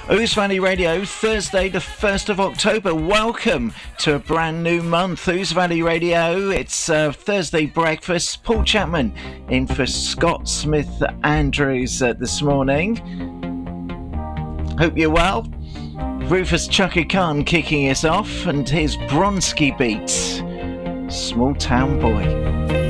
Ouse Valley Radio, Thursday the 1st of October. Welcome to a brand new month. Ouse Valley Radio, it's Thursday breakfast. Paul Chapman in for Scott Smith Andrews this morning. Hope you're well. Rufus Chaka Khan kicking us off, and here's Bronski Beats, Small Town Boy.